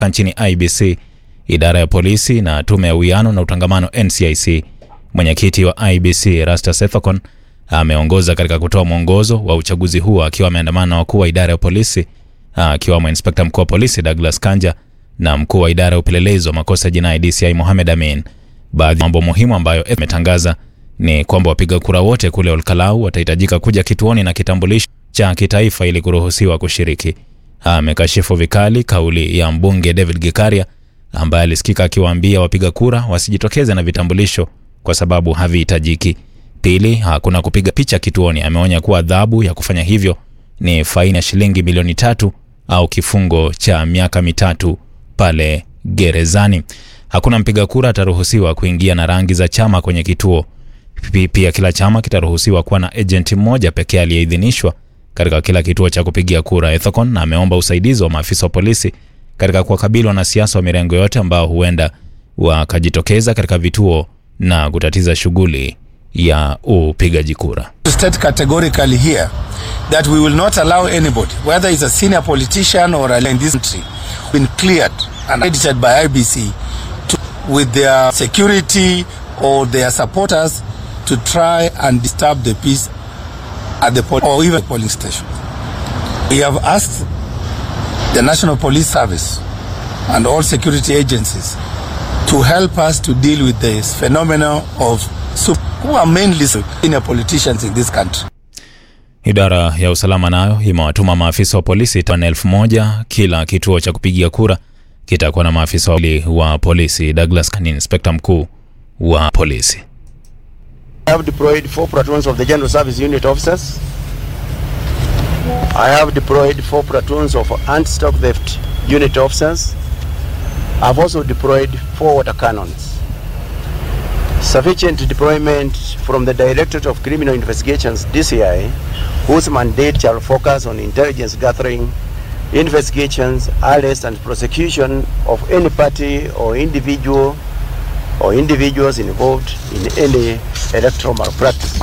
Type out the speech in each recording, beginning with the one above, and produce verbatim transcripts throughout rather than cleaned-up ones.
nchini I B C, idara ya polisi na tume ya uwiano na utangamano N C I C. Mwenyekiti wa I B C Erastus Ethekon ameongoza katika kutoa mwongozo wa uchaguzi huo akiwa ameandamana na wakuu wa idara ya polisi, akiwa inspekta mkuu wa polisi Douglas Kanja na mkuu wa idara ya upelelezi wa makosa jinai D C I Mohamed Amin. Baadhi ya mambo muhimu ambayo ametangaza ni kwamba wapiga kura wote kule Olkalau watahitajika kuja kituoni na kitambulisho cha kitaifa ili kuruhusiwa kushiriki. Amekashifu vikali kauli ya mbunge David Gikaria ambaye alisikika akiwaambia wapiga kura wasijitokeze na vitambulisho kwa sababu havihitajiki. Pili, hakuna kupiga picha kituoni. Ameonya kuwa adhabu ya kufanya hivyo ni faini ya shilingi milioni tatu au kifungo cha miaka mitatu pale gerezani. Hakuna mpiga kura ataruhusiwa kuingia na rangi za chama kwenye kituo. Pia kila chama kitaruhusiwa kuwa na agent mmoja pekee aliyeidhinishwa katika kila kituo cha kupigia kura. Ethekon na ameomba usaidizi wa maafisa wa polisi katika kuwakabili wanasiasa wa mirengo yote ambao huenda wakajitokeza katika vituo na kutatiza shughuli ya upigaji kura. State categorically here that we will not allow anybody, whether it's a senior politician or a in this country, been cleared and edited by I B C to, with their security or their supporters to try and disturb the peace at the poll or even polling station. We have asked the National Police Service and all security agencies to help us to deal with this phenomenon of who are mainly senior politicians in this country. Idara ya usalama nayo imewatuma maafisa wa polisi tani elfu moja kila kituo cha kupigia kura kitakuwa na maafisa wa polisi. Douglas Kani, inspekta mkuu wa polisi. I have deployed four platoons of the General Service Unit officers. I have deployed four platoons of anti-stock theft unit officers. I've also deployed four water cannons. Sufficient deployment from the Directorate of Criminal Investigations, D C I, whose mandate shall focus on intelligence gathering, investigations, arrest and prosecution of any party or individual or individuals involved in any electoral malpractice.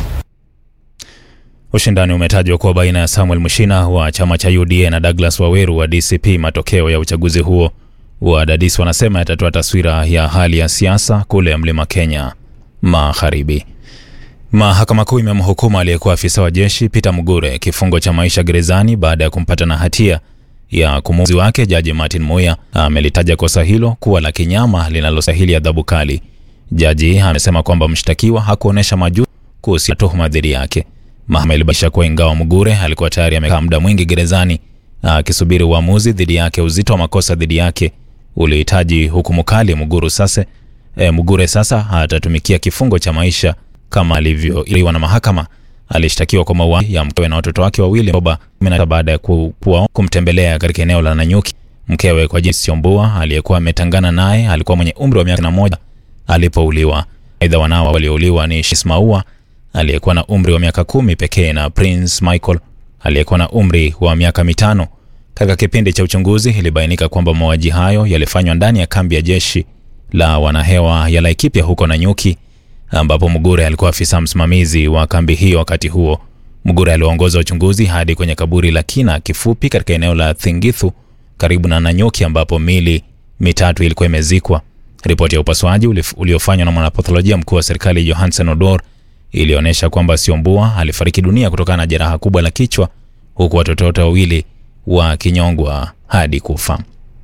Ushindani umetajwa kwa baina ya Samuel Mushina wa chama cha U D A na Douglas Waweru wa D C P. Matokeo ya uchaguzi huo wadadisi wanasema yatatoa taswira ya hali ya siasa kule Mlima Kenya Magharibi. Mahakama Kuu imemhukumu aliyekuwa afisa wa jeshi Peter Mugure kifungo cha maisha gerezani baada ya kumpata na hatia ya kumuuzi wake. Jaji Martin Muya amelitaja kosa hilo kuwa la kinyama linalostahili adhabu kali. Jaji amesema kwamba mshtakiwa hakuonesha majuto kuhusu tuhuma dhidi yake. Mahakama ilibainisha kuwa ingawa Mugure alikuwa tayari amekaa muda mwingi gerezani akisubiri uamuzi dhidi yake, uzito wa makosa dhidi yake ulihitaji hukumu kali. Muguru sasa e, Mugure sasa atatumikia kifungo cha maisha kama alivyoiliwa na mahakama. Alishtakiwa kwa mauaji ya mkewe na watoto wake wawili Oktoba kumi na tisa baada ya ku, kumtembelea katika eneo la Nanyuki. Mkewe kwa jina Siombua aliyekuwa ametangana naye alikuwa mwenye umri wa miaka moja alipouliwa. Aidha, wanao waliouliwa ni Shismaua aliyekuwa na umri wa miaka kumi pekee na Prince Michael aliyekuwa na umri wa miaka mitano. Katika kipindi cha uchunguzi ilibainika kwamba mauaji hayo yalifanywa ndani ya kambi ya jeshi la wanahewa ya Laikipia huko Nanyuki, ambapo Mugure alikuwa afisa msimamizi wa kambi hiyo. Wakati huo Mugure aliongoza uchunguzi hadi kwenye kaburi la kina kifupi katika eneo la Thingithu karibu na Nanyuki ambapo mili mitatu ilikuwa imezikwa. Ripoti ya upasuaji uliofanywa na mwanapatholojia mkuu wa serikali Johansen Odor ilionyesha kwamba Siombua alifariki dunia kutokana na jeraha kubwa la kichwa, huku watoto wote wawili wakinyongwa hadi kufa.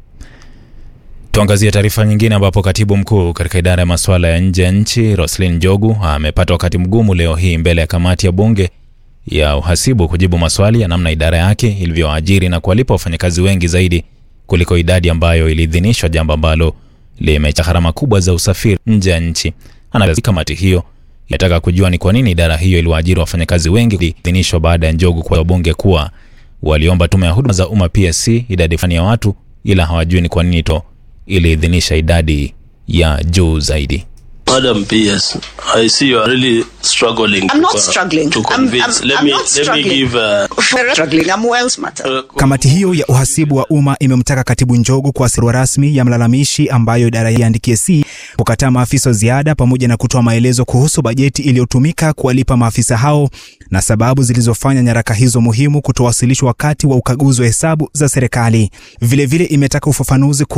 Tuangazie taarifa nyingine ambapo katibu mkuu katika idara ya masuala ya nje ya nchi Roslyn Njogu amepata wakati mgumu leo hii mbele ya kamati ya bunge ya uhasibu kujibu maswali ya namna idara yake ilivyoajiri na kuwalipa wafanyakazi wengi zaidi kuliko idadi ambayo iliidhinishwa, jambo ambalo limecha gharama kubwa za usafiri nje ya nchi. Anaeleza kamati hiyo inataka kujua ni kwa nini idara hiyo iliwaajiri wafanyakazi wengi kuidhinishwa baada ya Njogu kwa bunge kuwa waliomba tume ya huduma za umma P S C idadi fulani ya watu, ila hawajui ni kwa nini to iliidhinisha idadi ya juu zaidi. Madam P S, I see you are really struggling. I'm not struggling. To convince. I'm, I'm, let I'm me not let struggling. me give uh, struggling. I'm well smarter. Kamati hiyo ya uhasibu wa umma imemtaka katibu Njogu kuwasilisha rasmi ya mlalamishi ambayo idara hii iandikie C kukataa maafisa ziada pamoja na kutoa maelezo kuhusu bajeti iliyotumika kuwalipa maafisa hao na sababu zilizofanya nyaraka hizo muhimu kutowasilishwa wakati wa ukaguzi wa hesabu za serikali. Vile vile imetaka ufafanuzi